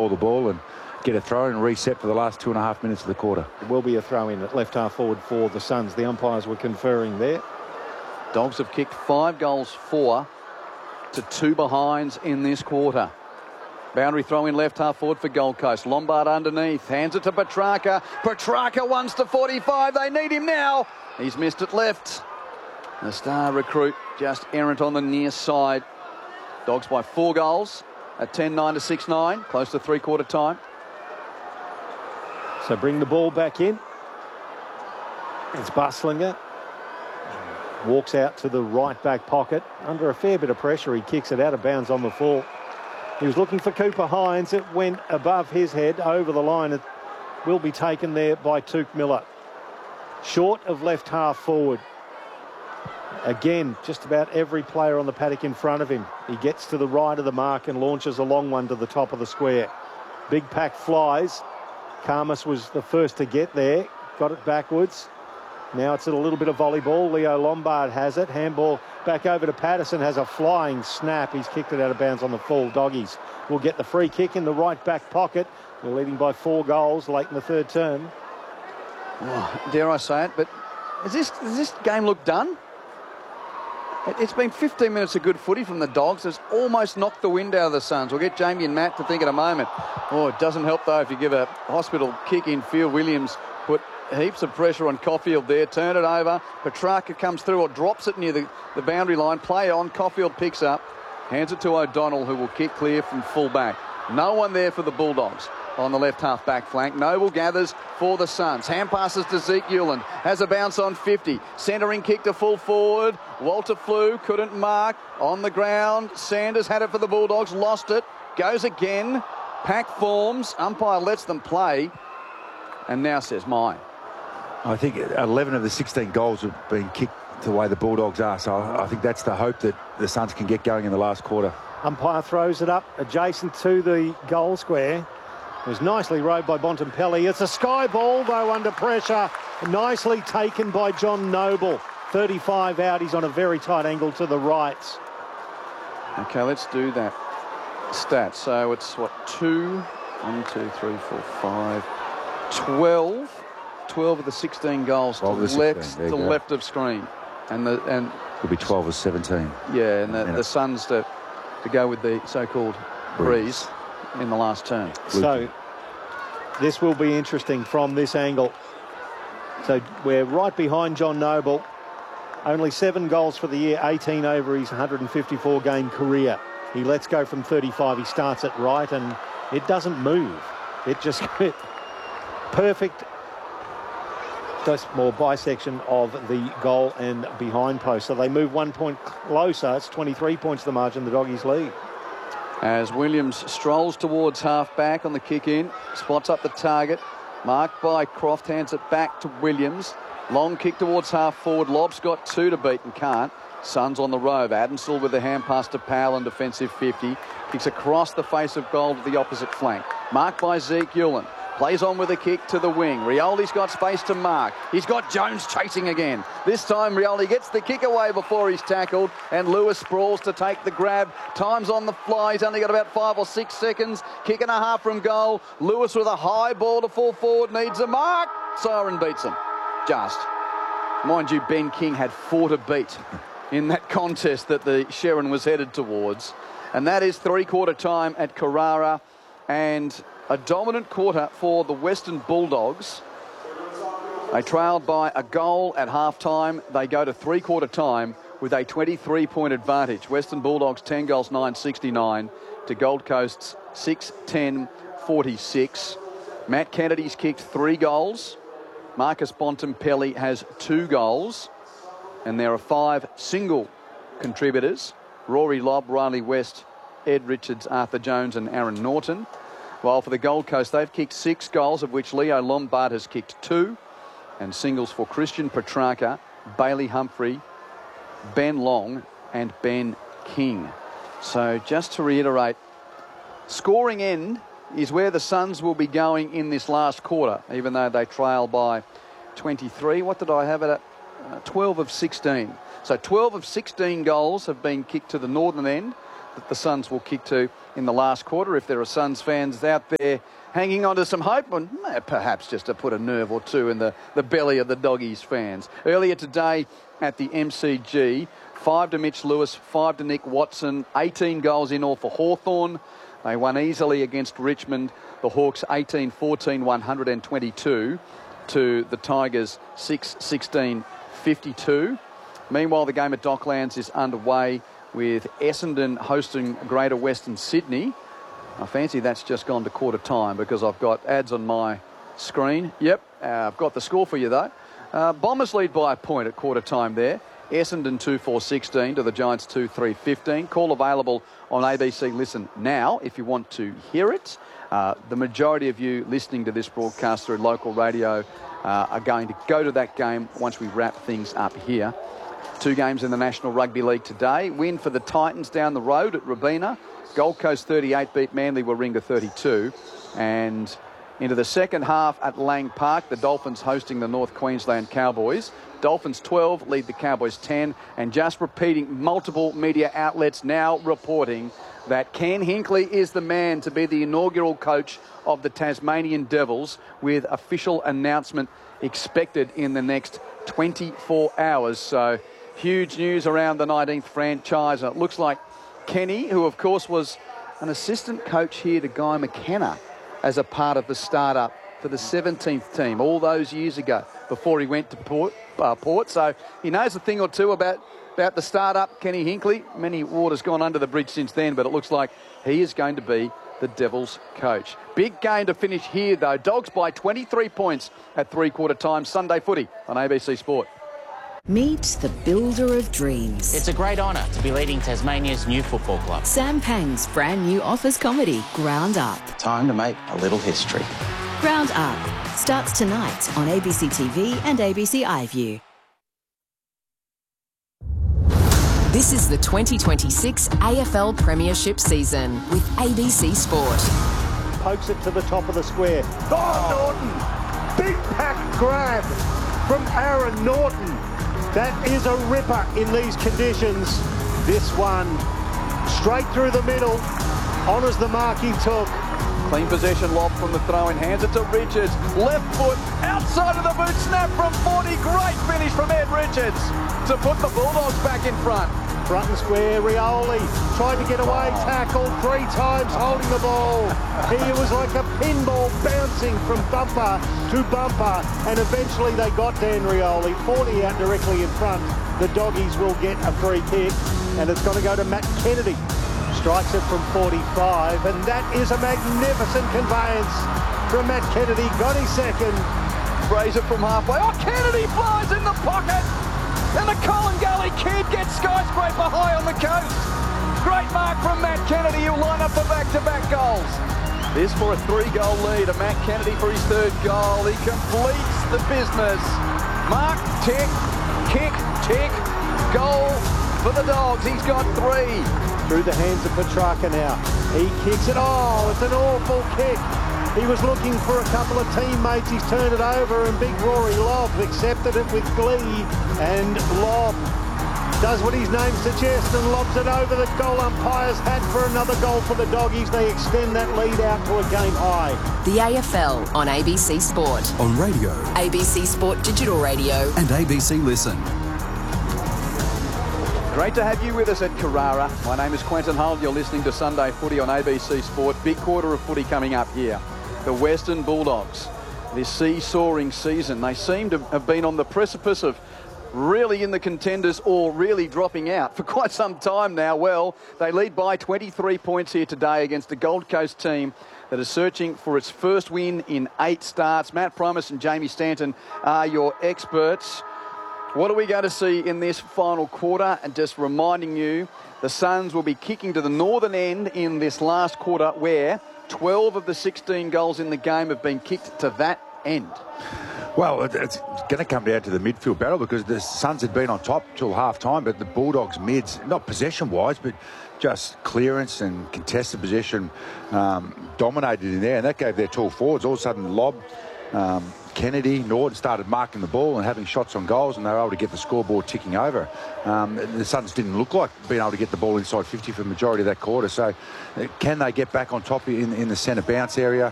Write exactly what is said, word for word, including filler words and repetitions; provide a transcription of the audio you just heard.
ball the ball and get a throw and reset for the last two and a half minutes of the quarter. It will be a throw in at left half forward for the Suns. The umpires were conferring there. Dogs have kicked five goals for to two behinds in this quarter. Boundary throw in left half forward for Gold Coast. Lombard underneath. Hands it to Petrarca. Petrarca wants to forty-five. They need him now. He's missed it left. The star recruit just errant on the near side. Dogs by four goals at ten nine to six nine. Close to three-quarter time. So bring the ball back in. It's Buslinger. Walks out to the right back pocket. Under a fair bit of pressure, he kicks it out of bounds on the full. He was looking for Cooper Hines. It went above his head over the line. It will be taken there by Touk Miller. Short of left half forward. Again, just about every player on the paddock in front of him. He gets to the right of the mark and launches a long one to the top of the square. Big pack flies. Karmas was the first to get there. Got it backwards. Now it's a little bit of volleyball. Leo Lombard has it. Handball back over to Patterson. Has a flying snap. He's kicked it out of bounds on the full. Doggies will get the free kick in the right back pocket. They're leading by four goals late in the third term. Oh, dare I say it, but is this, does this game look done? It, it's been fifteen minutes of good footy from the Dogs. It's almost knocked the wind out of the Suns. We'll get Jamie and Matt to think in a moment. Oh, it doesn't help, though, if you give a hospital kick in field. Williams put heaps of pressure on Caulfield there. Turn it over. Petrarca comes through or drops it near the, the boundary line. Play on. Caulfield picks up. Hands it to O'Donnell, who will kick clear from full back. No one there for the Bulldogs on the left half back flank. Noble gathers for the Suns. Hand passes to Zeke Uland. Has a bounce on fifty. Centering kick to full forward. Walter Flew couldn't mark. On the ground. Sanders had it for the Bulldogs. Lost it. Goes again. Pack forms. Umpire lets them play. And now says mine. I think eleven of the sixteen goals have been kicked the way the Bulldogs are. So I think that's the hope that the Suns can get going in the last quarter. Umpire throws it up adjacent to the goal square. It was nicely rowed by Bontempelli. It's a sky ball, though, under pressure. Nicely taken by John Noble. thirty-five out. He's on a very tight angle to the right. Okay, let's do that stat. So it's, what, two, one, two, three, four, five, twelve. twelve of the sixteen goals to left, to left of screen. And the and could be twelve or seventeen. Yeah, and the, the Suns to, to go with the so-called breeze in the last turn. So this will be interesting from this angle. So we're right behind John Noble. Only seven goals for the year, eighteen over his one hundred fifty-four game career. He lets go from thirty-five. He starts it right and it doesn't move. It just perfect more bisection of the goal and behind post. So they move one point closer. It's twenty-three points the margin the Doggies lead. As Williams strolls towards half-back on the kick-in, spots up the target, marked by Croft, hands it back to Williams. Long kick towards half-forward. Lob's got two to beat and can't. Suns on the rove. Adamsel with the hand pass to Powell and defensive fifty. Kicks across the face of goal to the opposite flank. Marked by Zeke Uland. Plays on with a kick to the wing. Rioli's got space to mark. He's got Jones chasing again. This time Rioli gets the kick away before he's tackled and Lewis sprawls to take the grab. Time's on the fly. He's only got about five or six seconds. Kick and a half from goal. Lewis with a high ball to full forward. Needs a mark. Siren beats him. Just. Mind you, Ben King had four to beat in that contest that the Sherrin was headed towards. And that is three-quarter time at Carrara. And a dominant quarter for the Western Bulldogs. They trailed by a goal at half-time. They go to three-quarter time with a twenty-three point advantage. Western Bulldogs ten goals, nine sixty-nine to Gold Coast's six ten forty-six. Matt Kennedy's kicked three goals. Marcus Bontempelli has two goals. And there are five single contributors. Rory Lobb, Riley West, Ed Richards, Arthur Jones and Aaron Norton. While for the Gold Coast, they've kicked six goals, of which Leo Lombard has kicked two. And singles for Christian Petrarca, Bailey Humphrey, Ben Long and Ben King. So just to reiterate, scoring end is where the Suns will be going in this last quarter, even though they trail by twenty-three. What did I have it at? Uh, twelve of sixteen. So twelve of sixteen goals have been kicked to the northern end. that the Suns will kick to in the last quarter. If there are Suns fans out there hanging on to some hope, and perhaps just to put a nerve or two in the, the belly of the Doggies fans. Earlier today at the M C G, five to Mitch Lewis, five to Nick Watson, eighteen goals in all for Hawthorn. They won easily against Richmond. The Hawks eighteen fourteen, one hundred twenty-two to the Tigers six sixteen, fifty-two. Meanwhile, the game at Docklands is underway with Essendon hosting Greater Western Sydney. I fancy that's just gone to quarter time because I've got ads on my screen. Yep, uh, I've got the score for you though. Uh, Bombers lead by a point at quarter time there. Essendon two four sixteen to the Giants two three fifteen. Call available on A B C Listen now if you want to hear it. Uh, the majority of you listening to this broadcast through local radio uh, are going to go to that game once we wrap things up here. Two games in the National Rugby League today. Win for the Titans down the road at Robina. Gold Coast thirty-eight beat Manly Warringah thirty-two. And into the second half at Lang Park, the Dolphins hosting the North Queensland Cowboys. Dolphins twelve, lead the Cowboys ten. And just repeating, multiple media outlets now reporting that Ken Hinkley is the man to be the inaugural coach of the Tasmanian Devils, with official announcement expected in the next twenty-four hours. So huge news around the nineteenth franchise. And it looks like Kenny, who of course was an assistant coach here to Guy McKenna as a part of the startup for the seventeenth team all those years ago before he went to Port. Uh, Port. So he knows a thing or two about, about the startup, Kenny Hinkley. Many water's gone under the bridge since then, but it looks like he is going to be the Devils coach. Big game to finish here though. Dogs by twenty-three points at three-quarter time. Sunday footy on A B C Sport. Meet the builder of dreams. It's a great honour to be leading Tasmania's new football club. Sam Pang's brand new office comedy, Ground Up. Time to make a little history. Ground Up starts tonight on A B C T V and A B C iView. This is the twenty twenty-six A F L Premiership season with A B C Sport. Pokes it to the top of the square. Oh, Norton! Big pack grab from Aaron Norton. That is a ripper in these conditions. This one straight through the middle. Honours the mark he took. Clean possession lob from the throw-in. Hands it to Richards. Left foot outside of the boot. Snap from forty. Great finish from Ed Richards to put the Bulldogs back in front. Front and square, Rioli tried to get away, tackled three times, holding the ball. He was like a pinball bouncing from bumper to bumper, and eventually they got Dan Rioli, forty out directly in front. The Doggies will get a free kick, and it's going to go to Matt Kennedy. Strikes it from forty-five, and that is a magnificent conveyance from Matt Kennedy. Got his second. Fraser from halfway. Oh, Kennedy flies in the pocket. And the Colin Gully kid gets skyscraper high on the coast. Great mark from Matt Kennedy, who'll line up for back-to-back goals. This for a three-goal lead, and Matt Kennedy for his third goal. He completes the business. Mark, tick, kick, tick, goal for the Dogs. He's got three. Through the hands of Petrarca now. He kicks it. Oh, it's an awful kick. He was looking for a couple of teammates. He's turned it over, and big Rory Lobb accepted it with glee. And Lobb does what his name suggests and lobs it over the goal umpire's hat for another goal for the Doggies. They extend that lead out to a game high. The A F L on A B C Sport. On radio. A B C Sport Digital Radio. And A B C Listen. Great to have you with us at Carrara. My name is Quentin Hull. You're listening to Sunday Footy on A B C Sport. Big quarter of footy coming up here. The Western Bulldogs, this seesawing season, they seem to have been on the precipice of really in the contenders or really dropping out for quite some time now. Well, they lead by twenty-three points here today against the Gold Coast team that is searching for its first win in eight starts. Matt Primus and Jamie Stanton are your experts. What are we going to see in this final quarter? And just reminding you, the Suns will be kicking to the northern end in this last quarter, where twelve of the sixteen goals in the game have been kicked to that end. Well, it's going to come down to the midfield battle, because the Suns had been on top till half-time, but the Bulldogs' mids, not possession-wise, but just clearance and contested possession, um, dominated in there, and that gave their tall forwards all of a sudden Lobb Um, Kennedy, Norton started marking the ball and having shots on goals, and they were able to get the scoreboard ticking over. Um, the Suns didn't look like being able to get the ball inside fifty for the majority of that quarter. So uh, can they get back on top in, in the centre bounce area?